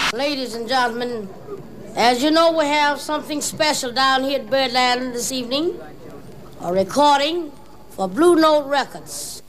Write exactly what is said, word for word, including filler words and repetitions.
Ladies and gentlemen, as you know, we have something special down here at Birdland this evening. A recording for Blue Note Records.